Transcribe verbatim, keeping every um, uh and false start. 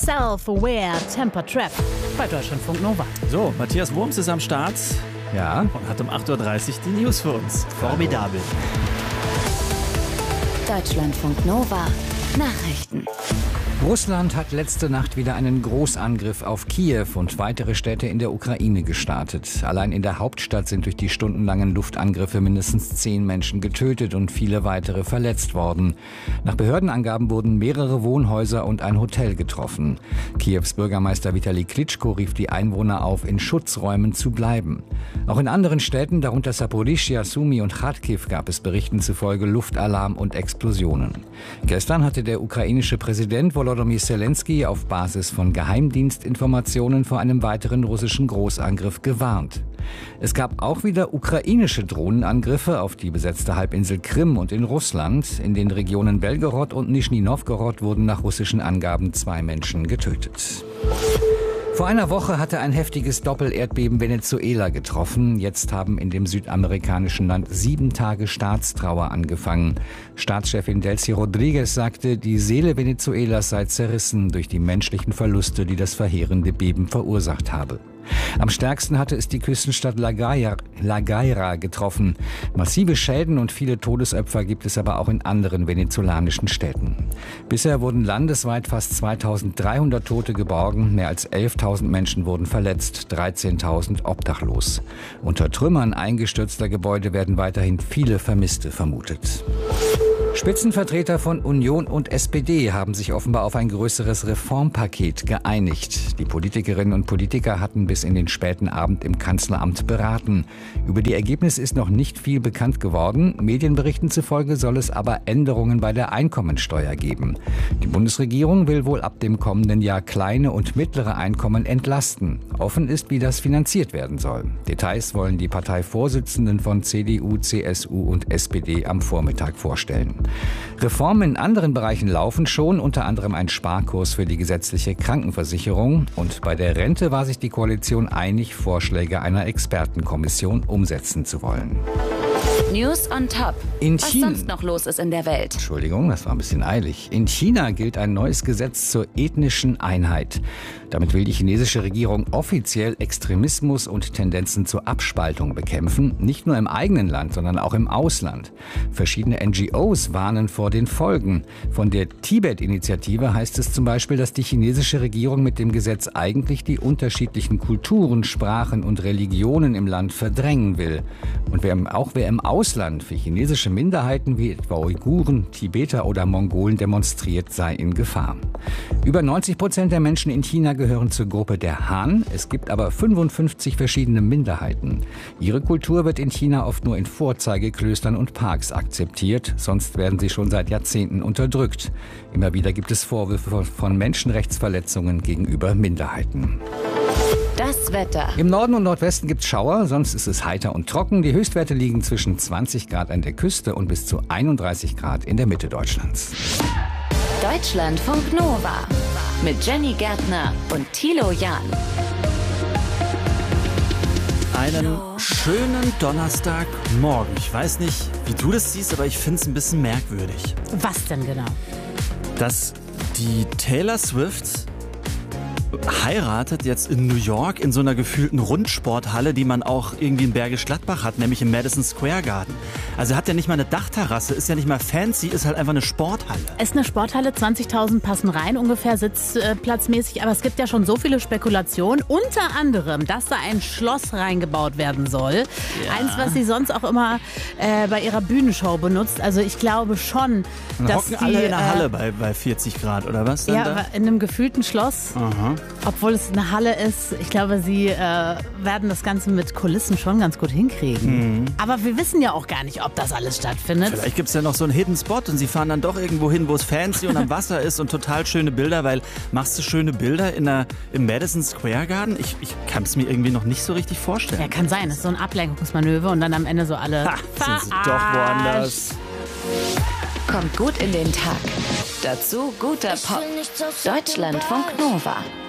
Self-Aware Temper Trap bei Deutschlandfunk Nova. So, Matthias Wurms ist am Start. Ja. Und hat um acht Uhr dreißig die News für uns. Formidabel. Deutschlandfunk Nova Nachrichten. Russland hat letzte Nacht wieder einen Großangriff auf Kiew und weitere Städte in der Ukraine gestartet. Allein in der Hauptstadt sind durch die stundenlangen Luftangriffe mindestens zehn Menschen getötet und viele weitere verletzt worden. Nach Behördenangaben wurden mehrere Wohnhäuser und ein Hotel getroffen. Kiews Bürgermeister Vitali Klitschko rief die Einwohner auf, in Schutzräumen zu bleiben. Auch in anderen Städten, darunter Saporischschja, Sumy und Charkiw, gab es Berichten zufolge Luftalarm und Explosionen. Gestern hatte der ukrainische Präsident Volodymyr Zelensky auf Basis von Geheimdienstinformationen vor einem weiteren russischen Großangriff gewarnt. Es gab auch wieder ukrainische Drohnenangriffe auf die besetzte Halbinsel Krim und in Russland. In den Regionen Belgorod und Nischni Nowgorod wurden nach russischen Angaben zwei Menschen getötet. Vor einer Woche hatte ein heftiges Doppelerdbeben Venezuela getroffen. Jetzt haben in dem südamerikanischen Land sieben Tage Staatstrauer angefangen. Staatschefin Delcy Rodriguez sagte, die Seele Venezuelas sei zerrissen durch die menschlichen Verluste, die das verheerende Beben verursacht habe. Am stärksten hatte es die Küstenstadt La Guaira, La Guaira getroffen. Massive Schäden und viele Todesopfer gibt es aber auch in anderen venezolanischen Städten. Bisher wurden landesweit fast zweitausenddreihundert Tote geborgen, mehr als elftausend Menschen wurden verletzt, dreizehntausend obdachlos. Unter Trümmern eingestürzter Gebäude werden weiterhin viele Vermisste vermutet. Spitzenvertreter von Union und S P D haben sich offenbar auf ein größeres Reformpaket geeinigt. Die Politikerinnen und Politiker hatten bis in den späten Abend im Kanzleramt beraten. Über die Ergebnisse ist noch nicht viel bekannt geworden. Medienberichten zufolge soll es aber Änderungen bei der Einkommensteuer geben. Die Bundesregierung will wohl ab dem kommenden Jahr kleine und mittlere Einkommen entlasten. Offen ist, wie das finanziert werden soll. Details wollen die Parteivorsitzenden von C D U, C S U und S P D am Vormittag vorstellen. Reformen in anderen Bereichen laufen schon, unter anderem ein Sparkurs für die gesetzliche Krankenversicherung. Und bei der Rente war sich die Koalition einig, Vorschläge einer Expertenkommission umsetzen zu wollen. News on top. In Was China, sonst noch los ist in der Welt. Entschuldigung, das war ein bisschen eilig. In China gilt ein neues Gesetz zur ethnischen Einheit. Damit will die chinesische Regierung offiziell Extremismus und Tendenzen zur Abspaltung bekämpfen. Nicht nur im eigenen Land, sondern auch im Ausland. Verschiedene N G Os warnen vor den Folgen. Von der Tibet-Initiative heißt es zum Beispiel, dass die chinesische Regierung mit dem Gesetz eigentlich die unterschiedlichen Kulturen, Sprachen und Religionen im Land verdrängen will. Und wer, auch wer im Ausland für chinesische Minderheiten wie etwa Uiguren, Tibeter oder Mongolen demonstriert, sei in Gefahr. Über neunzig Prozent der Menschen in China gehören zur Gruppe der Han. Es gibt aber fünfundfünfzig verschiedene Minderheiten. Ihre Kultur wird in China oft nur in Vorzeigeklöstern und Parks akzeptiert. Sonst werden sie schon seit Jahrzehnten unterdrückt. Immer wieder gibt es Vorwürfe von Menschenrechtsverletzungen gegenüber Minderheiten. Das Wetter. Im Norden und Nordwesten gibt es Schauer, sonst ist es heiter und trocken. Die Höchstwerte liegen zwischen zwanzig Grad an der Küste und bis zu einunddreißig Grad in der Mitte Deutschlands. Deutschlandfunk Nova mit Jenny Gärtner und Thilo Jahn. Einen schönen Donnerstagmorgen. Ich weiß nicht, wie du das siehst, aber ich finde es ein bisschen merkwürdig. Was denn genau? Dass die Taylor Swift heiratet jetzt in New York in so einer gefühlten Rundsporthalle, die man auch irgendwie in Bergisch Gladbach hat, nämlich im Madison Square Garden. Also hat ja nicht mal eine Dachterrasse, ist ja nicht mal fancy, ist halt einfach eine Sporthalle. Es ist eine Sporthalle, zwanzigtausend passen rein, ungefähr sitzplatzmäßig. Aber es gibt ja schon so viele Spekulationen, unter anderem, dass da ein Schloss reingebaut werden soll. Ja. Eins, was sie sonst auch immer äh, bei ihrer Bühnenshow benutzt. Also ich glaube schon, Dann dass hocken die, alle in der Halle äh, bei, bei vierzig Grad, oder was? Denn ja, da? in einem gefühlten Schloss. Aha. Obwohl es eine Halle ist, ich glaube, sie äh, werden das Ganze mit Kulissen schon ganz gut hinkriegen. Mhm. Aber wir wissen ja auch gar nicht, ob das alles stattfindet. Vielleicht gibt es ja noch so einen Hidden Spot und sie fahren dann doch irgendwo hin, wo es fancy und am Wasser ist und total schöne Bilder, weil machst du schöne Bilder in der, im Madison Square Garden? Ich, ich kann es mir irgendwie noch nicht so richtig vorstellen. Ja, kann sein. Das ist so ein Ablenkungsmanöver und dann am Ende so alle ha, sind sie doch woanders. Kommt gut in den Tag. Dazu guter Pop. Deutschlandfunk Nova.